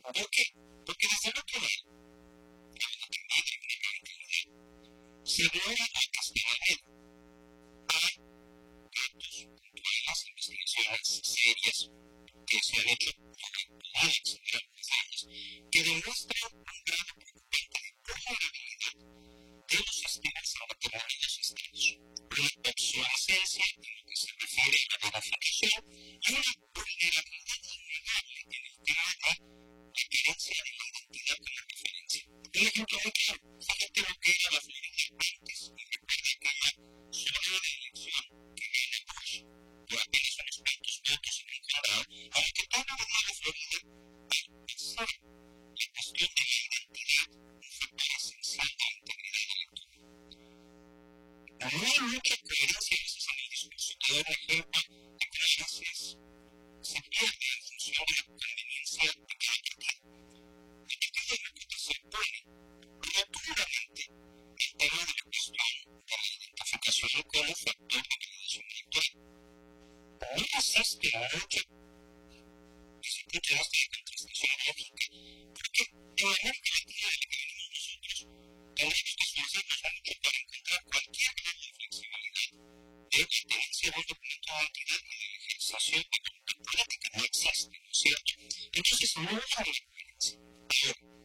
¿Por qué? Porque desde el otro lado, también hay una gran claridad. Se ignora el castigamiento a datos puntuales, investigaciones serias que se han hecho, pueden acceder a algunas de ellas, que demuestran un grado preocupante de vulnerabilidad de los sistemas en determinados estados, una obsolescencia en lo que se refiere a la definición y una vulnerabilidad innegable en el tema de la herencia de la identidad como referencia. Un ejemplo muy claro, fíjate lo que era la Florida antes, y recuerda aquella zona de elección que gana Bush por apenas unos cuantos votos en un condado, a lo que todo venía de Florida al pensar la cuestión de la identidad un factor esencial de la integridad electoral. No hay mucha coherencia a veces en el discurso. Te doy un ejemplo de que a veces se pierde en función de la conveniencia de cada partido. El Partido Demócrata se opone rotundamente el tema de la cuestión de la identificación como factor de validación electoral. No existe mucho desde el punto de vista de contrastación lógica, porque en América Latina, de la que venimos nosotros, tendremos que esforzarnos mucho para encontrar cualquier grado de flexibilidad de la tenencia de un documento de identidad y de la legislación de voluntad política. No existe, ¿no es cierto? Entonces, no hay una coherencia.